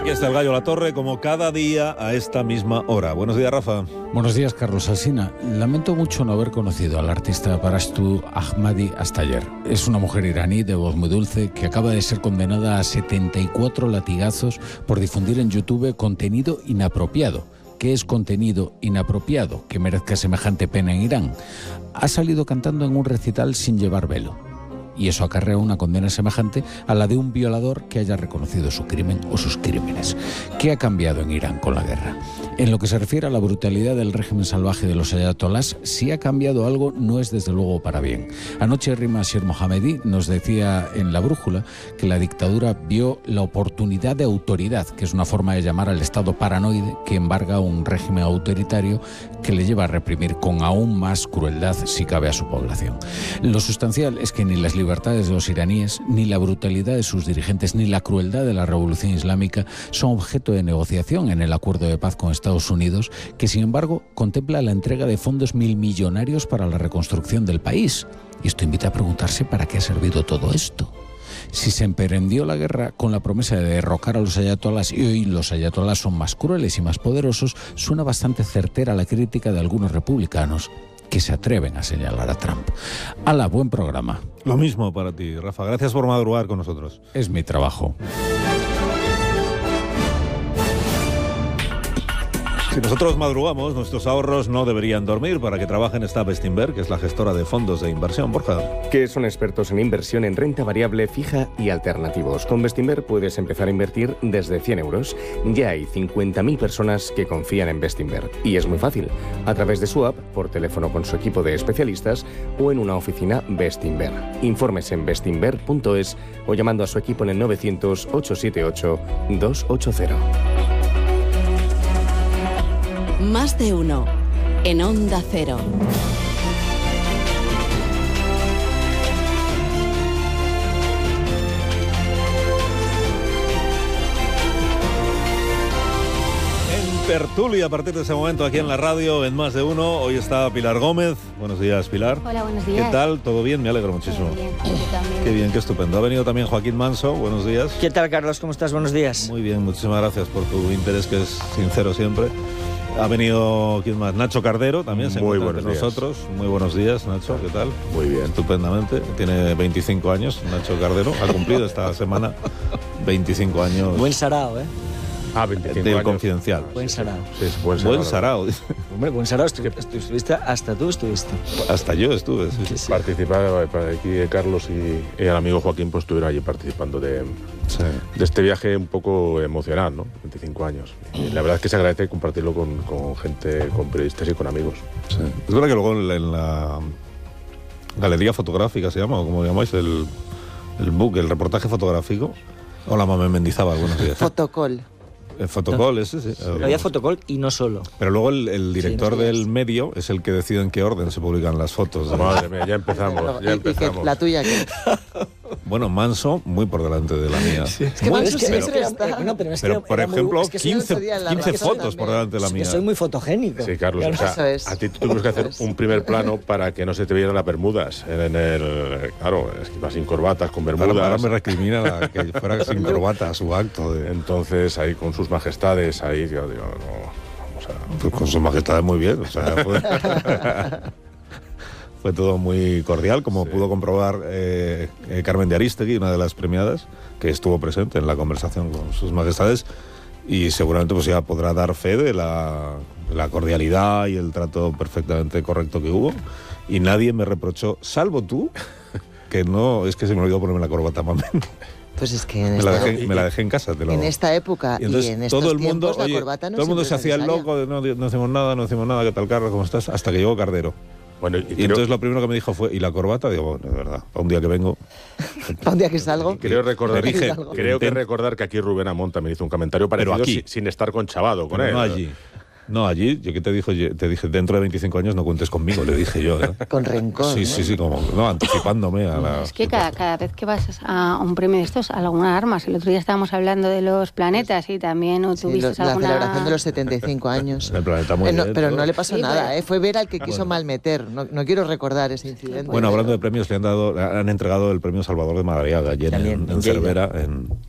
Aquí está el Gallo La Torre, como cada día a esta misma hora. Buenos días, Rafa. Buenos días, Carlos Alsina. Lamento mucho no haber conocido al artista Parashtu Ahmadi hasta ayer. Es una mujer iraní de voz muy dulce que acaba de ser condenada a 74 latigazos por difundir en YouTube contenido inapropiado. ¿Qué es contenido inapropiado que merezca semejante pena en Irán? Ha salido cantando en un recital sin llevar velo. Y eso acarrea una condena semejante a la de un violador que haya reconocido su crimen o sus crímenes. ¿Qué ha cambiado en Irán con la guerra? En lo que se refiere a la brutalidad del régimen salvaje de los ayatolás, si ha cambiado algo, no es desde luego para bien. Anoche Rima Sher Mohammadi nos decía en La Brújula que la dictadura vio la oportunidad de autoridad, que es una forma de llamar al Estado paranoide que embarga un régimen autoritario que le lleva a reprimir con aún más crueldad, si cabe, a su población. Lo sustancial es que ni las libertades de los iraníes, ni la brutalidad de sus dirigentes, ni la crueldad de la revolución islámica son objeto de negociación en el acuerdo de paz con Estados Unidos, que sin embargo contempla la entrega de fondos milmillonarios para la reconstrucción del país. Y esto invita a preguntarse para qué ha servido todo esto. Si se emprendió la guerra con la promesa de derrocar a los ayatolás y hoy los ayatolás son más crueles y más poderosos, suena bastante certera la crítica de algunos republicanos que se atreven a señalar a Trump. ¡Hala, buen programa! Lo mismo para ti, Rafa. Gracias por madrugar con nosotros. Es mi trabajo. Si nosotros madrugamos, nuestros ahorros no deberían dormir. Para que trabajen está Bestinver, que es la gestora de fondos de inversión. Borja. Que son expertos en inversión en renta variable, fija y alternativos. Con Bestinver puedes empezar a invertir desde 100 euros. Ya hay 50.000 personas que confían en Bestinver. Y es muy fácil. A través de su app, por teléfono con su equipo de especialistas o en una oficina Bestinver. Informes en bestinver.es o llamando a su equipo en el 900-878-280. Más de uno en Onda Cero. Tertulia a partir de ese momento aquí en la radio, en Más de Uno. Hoy está Pilar Gómez. Buenos días, Pilar. Hola, buenos días. ¿Qué tal? ¿Todo bien? Me alegro muchísimo. Bien, yo también. Qué bien, qué estupendo. Ha venido también Joaquín Manso. Buenos días. ¿Qué tal, Carlos? ¿Cómo estás? Buenos días. Muy bien, muchísimas gracias por tu interés, que es sincero siempre. Ha venido, ¿quién más? Nacho Cardero también se encuentra entre nosotros. Muy buenos días, Nacho, ¿qué tal? Muy bien. Estupendamente. Tiene 25 años, Nacho Cardero. Ha cumplido esta semana 25 años. Buen sarao, ¿eh? 25 del años. Confidencial. Buen sarao. Sí, es buen sarao. Buen sarao. Hombre, buen sarao. Estuviste, hasta tú estuviste. Hasta yo estuve, sí. Sí, sí. Participaba para aquí Carlos y el amigo Joaquín, pues estuvieron allí participando de este viaje un poco emocional, ¿no? 25 años. Y la verdad es que se agradece compartirlo con gente, con periodistas y con amigos. Sí. Es verdad que luego en la galería fotográfica se llama, o como llamáis, el book, el reportaje fotográfico. Hola, Mame Mendizábal, buenos días. Fotocol. El fotocol, ese sí. Había fotocol y no solo. Pero luego el director del medio es el que decide en qué orden se publican las fotos. Madre mía, ya empezamos. ¿La tuya qué? Bueno, Manso, muy por delante de la mía. Es que Manso siempre está. Pero, por ejemplo, 15 fotos por delante de la mía. Soy muy fotogénico. Sí, Carlos, o sea, a ti tuvimos que hacer un primer plano para que no se te vieran las bermudas. Claro, es que vas sin corbatas, con bermudas. Ahora me recrimina que fuera sin corbata a su acto. Entonces, ahí con sus majestades, ahí yo digo, no, vamos a... Pues con sus majestades muy bien, o sea, fue todo muy cordial, como pudo comprobar Carmen de Aristegui, una de las premiadas, que estuvo presente en la conversación con sus majestades, y seguramente pues ya podrá dar fe de la cordialidad y el trato perfectamente correcto que hubo, y nadie me reprochó, salvo tú, que no, es que se me olvidó ponerme la corbata, mamá. Pues es que me la dejé en casa. En esta época y en estos todo el mundo, tiempos, la corbata no todo el mundo se hacía el loco, de no hacemos nada, ¿qué tal, Carlos? ¿Cómo estás? Hasta que llegó Cardero. Bueno, y entonces lo primero que me dijo fue, ¿y la corbata? Digo, bueno, de verdad, para un día que vengo... ¿Para un día que salgo? Creo que recordar que aquí Rubén Amón también hizo un comentario parecido, pero aquí, sin estar conchavado con él. No allí. No, allí, yo que te dije, dentro de 25 años no cuentes conmigo, le dije yo. Con rencor. Sí, como, anticipándome a la... Es que cada vez que vas a un premio de estos, a alguna armas, el otro día estábamos hablando de los planetas y también tuviste alguna... La celebración de los 75 años. El planeta muy bien, pero no le pasó nada, fue ver al que quiso malmeter. No quiero recordar ese incidente. Bueno, hablando de premios, le han entregado el premio Salvador de Madariaga ayer en Cervera,